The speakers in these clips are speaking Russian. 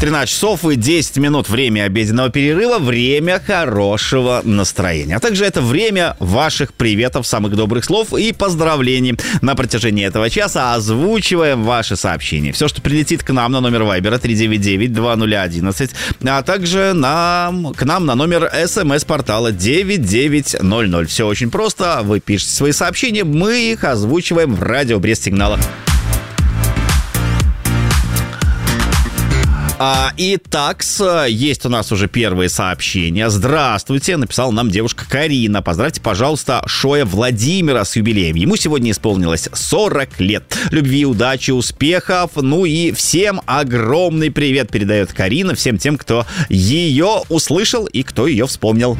13 часов и 10 минут. Время обеденного перерыва, время хорошего настроения. А также это время ваших приветов, самых добрых слов и поздравлений. На протяжении этого часа озвучиваем ваши сообщения. Все, что прилетит к нам на номер Вайбера 399-2011, а также к нам на номер СМС-портала 9900. Все очень просто. Вы пишете свои сообщения, мы их озвучиваем в радио Брест-Сигнала. Итак, есть у нас уже первые сообщения. Здравствуйте, написала нам девушка Карина. Поздравьте, пожалуйста, Шоя Владимира с юбилеем. Ему сегодня исполнилось 40 лет. Любви, удачи, успехов. Ну и всем огромный привет передает Карина всем тем, кто ее услышал и кто ее вспомнил.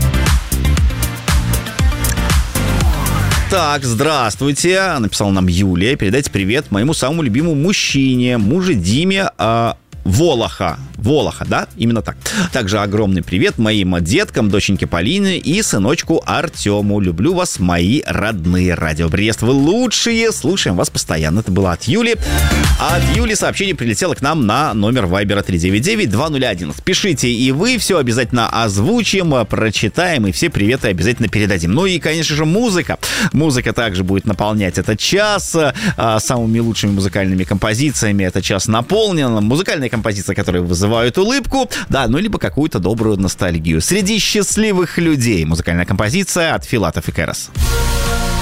Так, здравствуйте, написала нам Юлия. Передайте привет моему самому любимому мужчине, мужу Диме Волоха, да? Именно так. Также огромный привет моим деткам, доченьке Полине и сыночку Артему. Люблю вас, мои родные. Радио Брест, вы лучшие. Слушаем вас постоянно. Это было от Юли. А от Юли сообщение прилетело к нам на номер Вайбера 399-2011. Пишите, и вы все обязательно озвучим, прочитаем, и все приветы обязательно передадим. Ну и, конечно же, музыка. Музыка также будет наполнять этот час самыми лучшими музыкальными композициями. Этот час наполнен. Музыкальные композиции, которые вызывают улыбку, да, ну либо какую-то добрую ностальгию. Среди счастливых людей музыкальная композиция от Филатов и Кэрос.